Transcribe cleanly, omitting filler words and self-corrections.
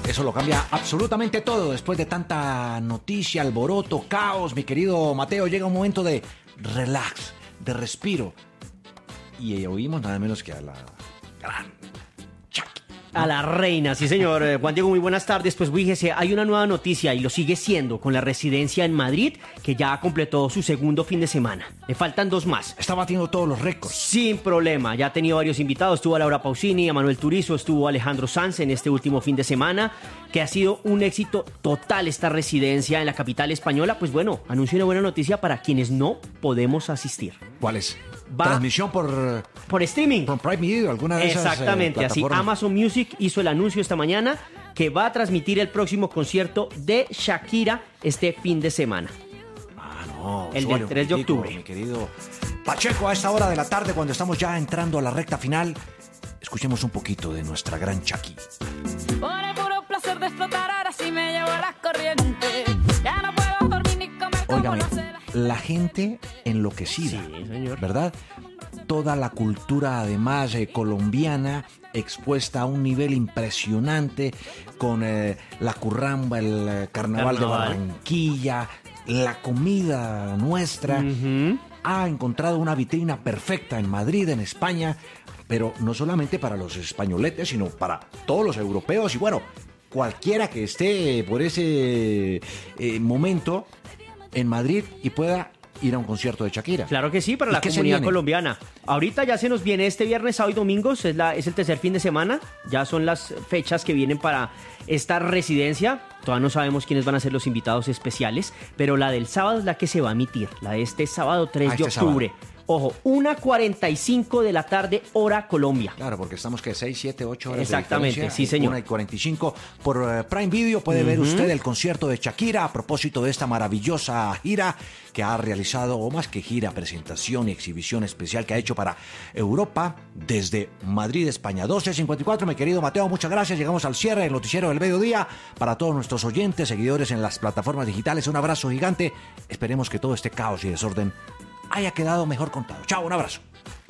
Eso lo cambia absolutamente todo. Después de tanta noticia, alboroto, caos, mi querido Mateo, llega un momento de relax, de respiro. Y oímos nada menos que a la gran Shakira. A la reina, sí señor. Juan Diego, muy buenas tardes. Pues fíjese, hay una nueva noticia y lo sigue siendo con la residencia en Madrid, que ya completó su segundo fin de semana. Le faltan 2 más. Está batiendo todos los récords. Sin problema, ya ha tenido varios invitados. Estuvo Laura Pausini, Manuel Turizo, estuvo Alejandro Sanz en este último fin de semana, que ha sido un éxito total esta residencia en la capital española. Pues bueno, anuncio una buena noticia para quienes no podemos asistir. ¿Cuál es? Va Transmisión por streaming. Por Prime Video, alguna de esas Exactamente, así Amazon Music hizo el anuncio esta mañana que va a transmitir el próximo concierto de Shakira este fin de semana. No, el del 3 de octubre. Mi querido Pacheco, a esta hora de la tarde, cuando estamos ya entrando a la recta final, escuchemos un poquito de nuestra gran Shakira. Por el puro placer de explotar, ahora sí me llevo las corrientes. Ya no puedo dormir ni comer como Óigame, lo hace la gente enloquecida, Sí, señor. ¿verdad? Toda la cultura, además, colombiana, expuesta a un nivel impresionante, con la curramba, el carnaval de Barranquilla, la comida nuestra. Ha encontrado una vitrina perfecta en Madrid, en España, pero no solamente para los españoletes, sino para todos los europeos y bueno, cualquiera que esté por ese momento en Madrid y pueda ir a un concierto de Shakira. Claro que sí, para la comunidad colombiana. Ahorita ya se nos viene este viernes, sábado y domingos, es el tercer fin de semana. Ya son las fechas que vienen para esta residencia. Todavía no sabemos quiénes van a ser los invitados especiales, pero la del sábado es la que se va a emitir, la de este sábado 3 de octubre. Sábado. Ojo, 1:45 de la tarde, hora Colombia. Claro, porque estamos que 6, 7, 8 horas exactamente, de diferencia. Sí, señor. 1:45 por Prime Video puede ver usted el concierto de Shakira a propósito de esta maravillosa gira que ha realizado, o más que gira, presentación y exhibición especial que ha hecho para Europa desde Madrid, España. 12:54, mi querido Mateo, muchas gracias. Llegamos al cierre del noticiero del mediodía. Para todos nuestros oyentes, seguidores en las plataformas digitales, un abrazo gigante. Esperemos que todo este caos y desorden haya quedado mejor contado. Chao, un abrazo.